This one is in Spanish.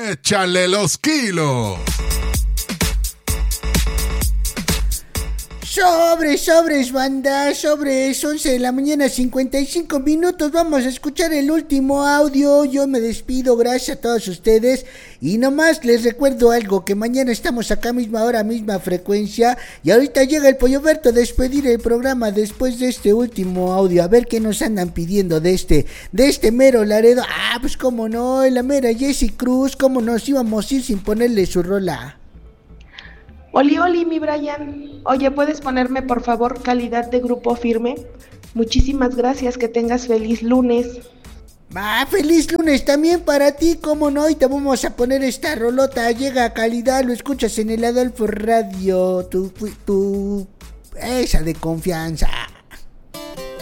Échale los kilos. Sobres, banda, sobres, 11 de la mañana, 55 minutos, vamos a escuchar el último audio. Yo me despido, gracias a todos ustedes, y nomás les recuerdo algo, que mañana estamos acá misma hora, misma frecuencia, y ahorita llega el Pollo Berto a despedir el programa después de este último audio, a ver qué nos andan pidiendo de este mero Laredo. Pues cómo no, la mera Jessie Cruz, cómo nos íbamos a ir sin ponerle su rola. Oli, mi Brian. Oye, ¿puedes ponerme por favor Calidad de Grupo Firme? Muchísimas gracias, que tengas feliz lunes. Feliz lunes también para ti, cómo no, y te vamos a poner esta rolota, llega a Calidad, lo escuchas en el Adolfo Radio, esa de confianza.